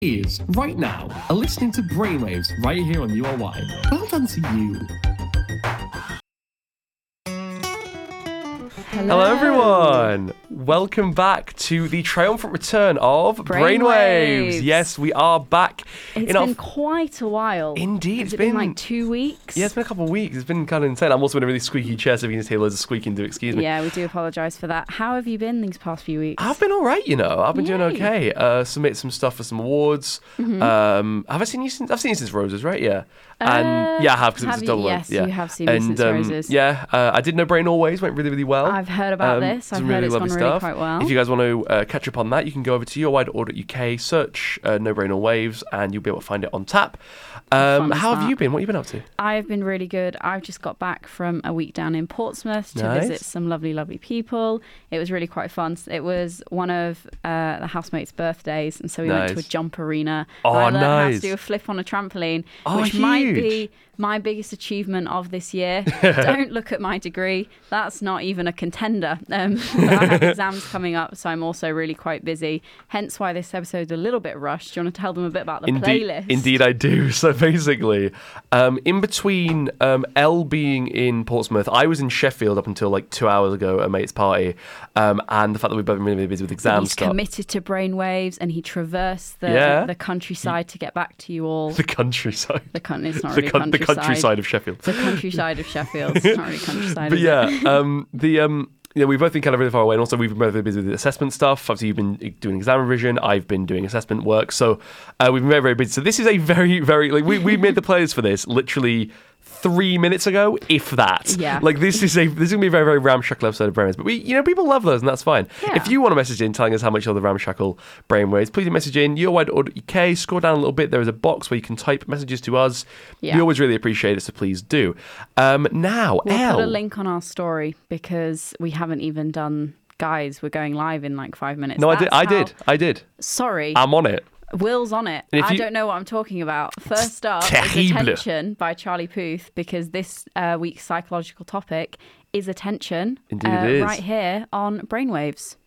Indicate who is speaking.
Speaker 1: ears right now are listening to Brainwaves right here on URY. Well done to you.
Speaker 2: Hello everyone! Welcome back to the triumphant return of Brainwaves. Yes, we are back.
Speaker 3: It's been quite a while.
Speaker 2: Indeed.
Speaker 3: It's been like 2 weeks.
Speaker 2: Yeah, it's been a couple of weeks. It's been kind of insane. I'm also in a really squeaky chair, so if you can just hear loads of squeaking, do excuse me.
Speaker 3: Yeah, we do apologise for that. How have you been these past few weeks?
Speaker 2: I've been all right, you know. I've been doing okay. Submit some stuff for some awards. Have I seen you since? I've seen you since Roses, right? Yeah. And yeah, I have, because it was a double.
Speaker 3: Yes,
Speaker 2: yeah.
Speaker 3: you have seen me since Roses.
Speaker 2: Yeah, I did No Brain Always, went really, really well.
Speaker 3: I've heard about this. I've heard it's gone really quite well.
Speaker 2: If you guys want to catch up on that, you can go over to yourwide.org.uk, search No Brain or Waves, and you'll be able to find it on tap. How have you been? What have you been up to?
Speaker 3: I've been really good. I've just got back from a week down in Portsmouth to visit some lovely, lovely people. It was really quite fun. It was one of the housemates' birthdays, and so we went to a jump arena.
Speaker 2: Oh,
Speaker 3: I learned how
Speaker 2: nice.
Speaker 3: to do a flip on a trampoline, which
Speaker 2: huge.
Speaker 3: might be my biggest achievement of this year. Don't look at my degree. That's not even a contender. But I have exams coming up, so I'm also really quite busy. Hence why this episode's a little bit rushed. Do you want to tell them a bit about the playlist?
Speaker 2: Indeed, I do. So basically, in between Elle being in Portsmouth, I was in Sheffield up until like 2 hours ago at a mate's party, and the fact that we've both been really, really busy with exam
Speaker 3: He's
Speaker 2: stuff.
Speaker 3: committed to Brainwaves, and he traversed the countryside to get back to you all.
Speaker 2: The countryside.
Speaker 3: It's not really countryside.
Speaker 2: The countryside of Sheffield.
Speaker 3: The countryside of Sheffield. It's not really countryside.
Speaker 2: But yeah, we've both been kind of really far away, and also we've been both really busy with the assessment stuff. Obviously, you've been doing exam revision. I've been doing assessment work. So we've been very, very busy. So this is a very, very, like, we made the playlist for this literally 3 minutes ago, if that.
Speaker 3: Yeah.
Speaker 2: Like, this is going to be a very, very ramshackle episode of Brainwaves. But people love those, and that's fine.
Speaker 3: Yeah.
Speaker 2: If you want to message in telling us how much you love the ramshackle Brainwaves, please message in yourwide.org.uk. Scroll down a little bit. There is a box where you can type messages to us.
Speaker 3: Yeah.
Speaker 2: We always really appreciate it, so please do. Now,
Speaker 3: we'll
Speaker 2: Elle.
Speaker 3: put a link on our story because we haven't even done. Guys, we're going live in like 5 minutes.
Speaker 2: No, I did.
Speaker 3: Sorry.
Speaker 2: I'm on it.
Speaker 3: Will's on it. I don't know what I'm talking about. First up is Attention by Charlie Puth, because this week's psychological topic is attention.
Speaker 2: Indeed it is.
Speaker 3: Right here on Brainwaves.